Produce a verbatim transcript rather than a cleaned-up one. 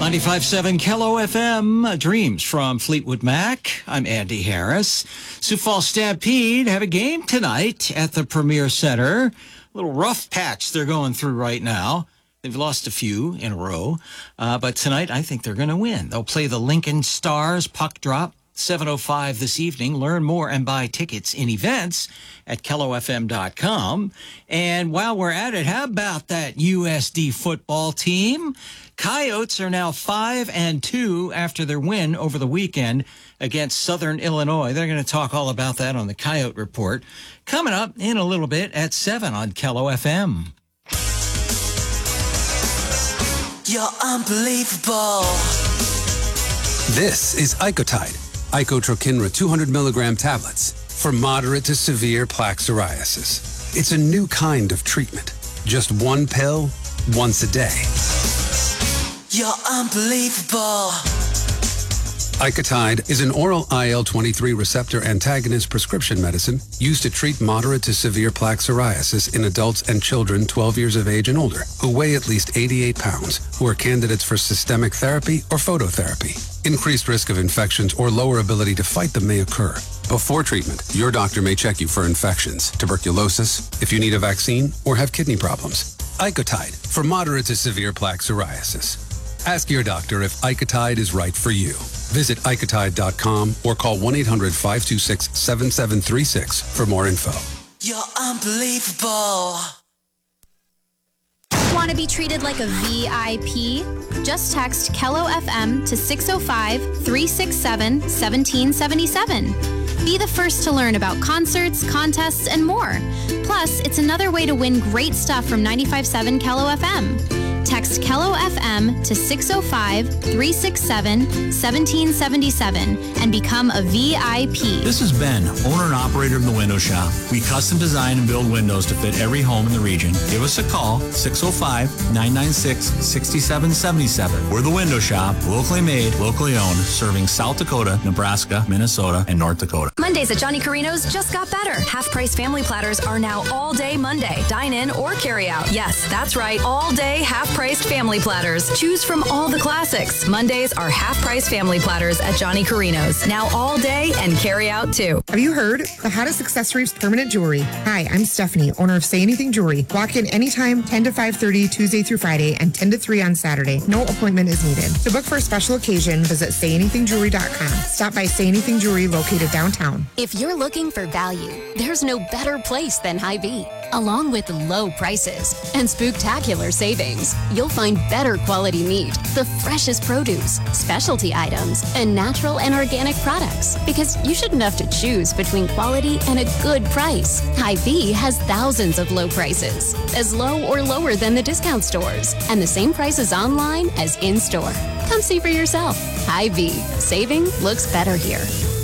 ninety-five point seven K L O F M, Dreams from Fleetwood Mac. I'm Andy Harris. Sioux Falls Stampede have a game tonight at the Premier Center. A little rough patch they're going through right now. They've lost a few in a row. Uh, but tonight, I think they're going to win. They'll play the Lincoln Stars puck drop, seven oh five this evening. Learn more and buy tickets in events at K L O F M dot com. And while we're at it, how about that U S D football team? Coyotes are now five and two after their win over the weekend against Southern Illinois. They're going to talk all about that on the Coyote Report coming up in a little bit at seven on K L O F M. You're unbelievable. This is Icotide, Icotrokinra two hundred milligram tablets for moderate to severe plaque psoriasis. It's a new kind of treatment. Just one pill, once a day. You're unbelievable. Icotide is an oral I L twenty-three receptor antagonist prescription medicine used to treat moderate to severe plaque psoriasis in adults and children twelve years of age and older who weigh at least eighty-eight pounds, who are candidates for systemic therapy or phototherapy. Increased risk of infections or lower ability to fight them may occur. Before treatment, your doctor may check you for infections, tuberculosis, if you need a vaccine, or have kidney problems. Icotide for moderate to severe plaque psoriasis. Ask your doctor if Icotide is right for you. Visit Icotide dot com or call one eight hundred five two six seven seven three six for more info. You're unbelievable. Want to be treated like a V I P? Just text K L O F M to six oh five, three six seven, one seven seven seven. Be the first to learn about concerts, contests, and more. Plus, it's another way to win great stuff from ninety-five point seven K L O F M. Text K L O F M to six oh five, three six seven, one seven seven seven and become a V I P. This is Ben, owner and operator of The Window Shop. We custom design and build windows to fit every home in the region. Give us a call, six oh five, nine nine six, six seven seven seven. We're The Window Shop, locally made, locally owned, serving South Dakota, Nebraska, Minnesota, and North Dakota. Mondays at Johnny Carino's just got better. Half-price family platters are now all day Monday. Dine in or carry out. Yes, that's right. All day half-priced family platters. Choose from all the classics. Mondays are half-price family platters at Johnny Carino's. Now all day and carry out too. Have you heard? The hottest accessories, permanent jewelry. Hi, I'm Stephanie, owner of Say Anything Jewelry. Walk in anytime, ten to five thirty, Tuesday through Friday, and ten to three on Saturday. No appointment is needed. To book for a special occasion, visit say anything jewelry dot com. Stop by Say Anything Jewelry located downtown. If you're looking for value, there's no better place than Hy-Vee. Along with low prices and spooktacular savings, you'll find better quality meat, the freshest produce, specialty items, and natural and organic products. Because you shouldn't have to choose between quality and a good price. Hy-Vee has thousands of low prices, as low or lower than the discount stores, and the same prices online as in-store. Come see for yourself. Hy-Vee. Saving looks better here.